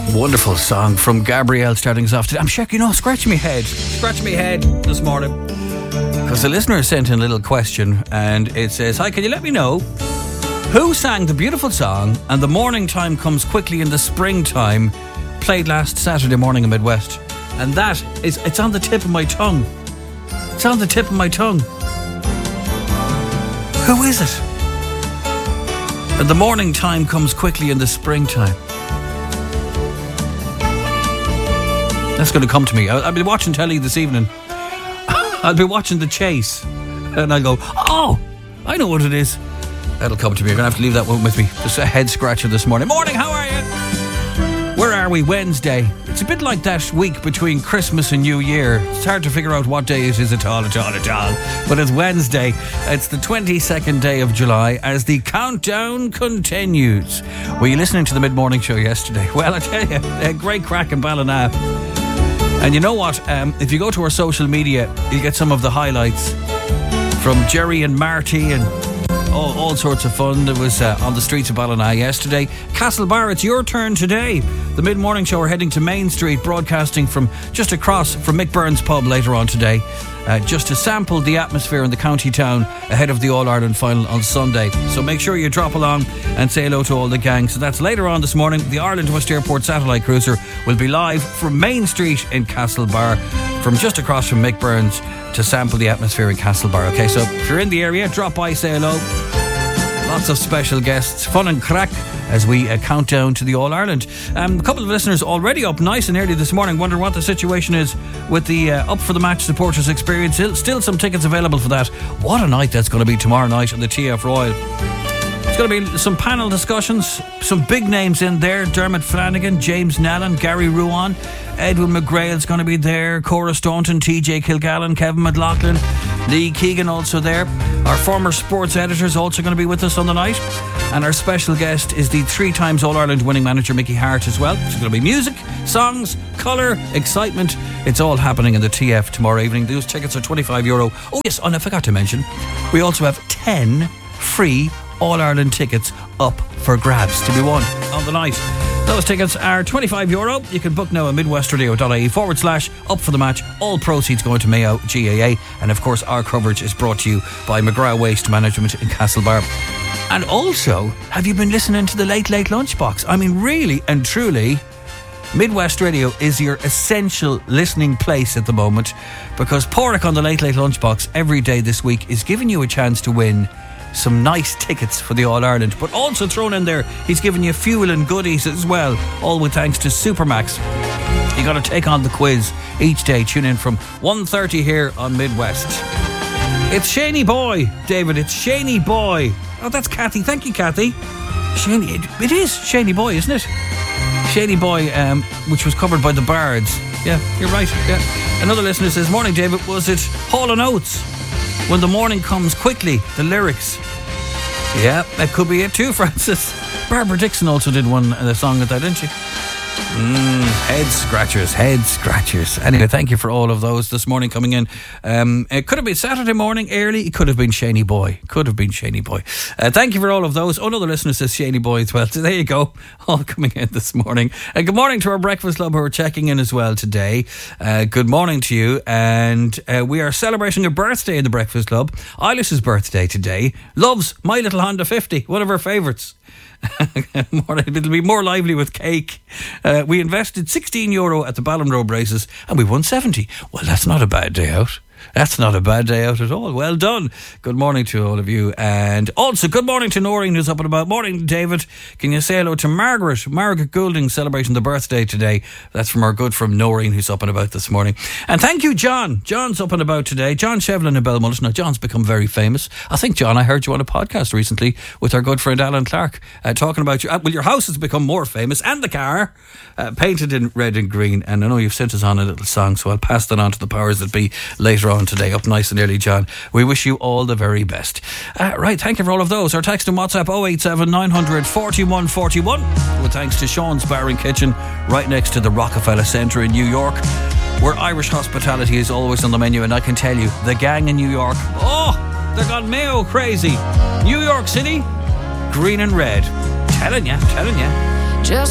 Wonderful song from Gabrielle starting us off today. I'm checking, scratching my head this morning. Because the listener sent in a little question and it says, hi, can you let me know who sang the beautiful song And the Morning Time Comes Quickly in the Springtime, played last Saturday morning in Midwest? And that is, it's on the tip of my tongue. It's on the tip of my tongue. Who is it? And the morning time comes quickly in the springtime. That's going to come to me. I'll be watching telly this evening. I'll be watching The Chase. And I'll go, oh, I know what it is. That'll come to me. You're going to have to leave that one with me. Just a head scratcher this morning. Morning, how are you? Where are we? Wednesday. It's a bit like that week between Christmas and New Year. It's hard to figure out what day it is at all. But it's Wednesday. It's the 22nd day of July as the countdown continues. Were you listening to the mid-morning show yesterday? Well, I tell you, a great crack in Ballina. And you know what? If you go to our social media, you'll get some of the highlights from Jerry and Marty and all sorts of fun that was on the streets of Ballina yesterday. Castlebar, it's your turn today. The mid-morning show are heading to Main Street, broadcasting from just across from Mick Byrne's pub later on today, just to sample the atmosphere in the county town ahead of the All-Ireland final on Sunday. So make sure you drop along and say hello to all the gang. So that's later on this morning. The Ireland West Airport satellite cruiser will be live from Main Street in Castlebar, from just across from Mick Byrne's, to sample the atmosphere in Castlebar. Okay, so if you're in the area, drop by, say hello. Lots of special guests, fun and crack as we count down to the All-Ireland. A couple of listeners already up nice and early this morning, wondering what the situation is with the Up for the Match supporters experience. Still some tickets available for that. What a night that's going to be tomorrow night on the TF Royal. It's going to be some panel discussions, some big names in there. Dermot Flanagan, James Nallen, Gary Ruan, Edwin McGrail's going to be there, Cora Staunton, TJ Kilgallen, Kevin McLaughlin, Lee Keegan also there. Our former sports editor is also going to be with us on the night. And our special guest is the 3 times All-Ireland winning manager Mickey Hart as well. It's going to be music, songs, colour, excitement. It's all happening in the TF tomorrow evening. Those tickets are €25. Oh yes, and I forgot to mention, we also have 10 free All-Ireland tickets up for grabs to be won on the night. Those tickets are €25. You can book now at midwestradio.ie/up for the match. All proceeds going to Mayo GAA. And of course, our coverage is brought to you by McGrath Waste Management in Castlebar. And also, have you been listening to the Late Late Lunchbox? I mean, really and truly, Midwest Radio is your essential listening place at the moment, because Porrick on the Late Late Lunchbox every day this week is giving you a chance to win some nice tickets for the All-Ireland, but also thrown in there, he's giving you fuel and goodies as well, all with thanks to Supermax. You got to take on the quiz each day. Tune in from 1:30 here on Midwest. It's Shaney Boy, David. It's Shaney Boy. Oh, that's Kathy. Thank you, Kathy. Shaney, it is Shaney Boy, isn't it? Shaney Boy, which was covered by the Bards. Yeah, you're right. Yeah. Another listener says, morning, David. Was it Hall & Oates? When the morning comes quickly, the lyrics. Yeah, that could be it too, Francis. Barbara Dixon also did a song with that, didn't she? Head scratchers. Anyway, thank you for all of those this morning coming in. It could have been Saturday morning early. It could have been Shaney Boy. Thank you for all of those. Oh, another listener says Shaney Boy as well. So there you go. All coming in this morning. Good morning to our Breakfast Club who are checking in as well today. Good morning to you. And we are celebrating a birthday in the Breakfast Club. Eilish's birthday today. Loves My Little Honda 50, one of her favourites. It'll be more lively with cake. We invested €16 at the Ballinrobe races and we won 70. Well, that's not a bad day out. That's not a bad day out at all. Well done. Good morning to all of you. And also good morning to Noreen who's up and about. Morning, David. Can you say hello to Margaret Goulding celebrating the birthday today? That's from our good friend Noreen who's up and about this morning. And thank you, John. John's up and about today. John Shevlin in Belmullet. Now, John's become very famous. I think, John, I heard you on a podcast recently with our good friend Alan Clark talking about you. Well, your house has become more famous and the car painted in red and green. And I know you've sent us on a little song, so I'll pass that on to the powers that be later on today, up nice and early, John. We wish you all the very best. Right, thank you for all of those. Our text and WhatsApp 087 900 41 41, with thanks to Sean's Bar and Kitchen right next to the Rockefeller Centre in New York, where Irish hospitality is always on the menu. And I can tell you, the gang in New York, they're gone Mayo crazy. New York City, green and red. Telling you. Just